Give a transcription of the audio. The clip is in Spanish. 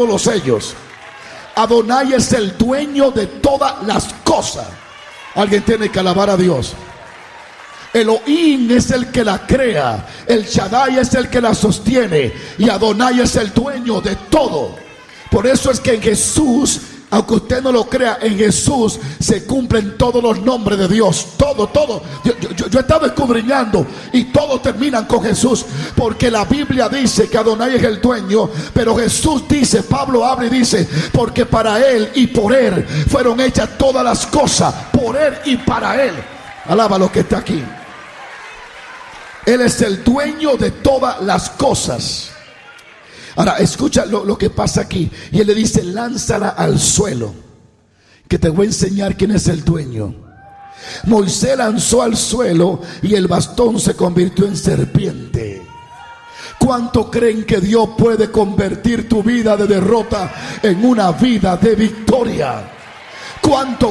los sellos. Adonai es el dueño de todas las cosas. Alguien tiene que alabar a Dios. Elohim es el que la crea, el Shaddai es el que la sostiene, y Adonai es el dueño de todo. Por eso es que en Jesús, aunque usted no lo crea, en Jesús se cumplen todos los nombres de Dios. Todo. Yo he estado escudriñando y todos terminan con Jesús, porque la Biblia dice que Adonai es el dueño, pero Jesús dice, Pablo habla y dice, porque para Él y por Él fueron hechas todas las cosas, por Él y para Él. Alaba lo que está aquí. Él es el dueño de todas las cosas. Ahora escucha lo que pasa aquí. Y él le dice, lánzala al suelo, que te voy a enseñar quién es el dueño. Moisés lanzó al suelo y el bastón se convirtió en serpiente. ¿Cuánto creen que Dios puede convertir tu vida de derrota en una vida de victoria? ¿Cuánto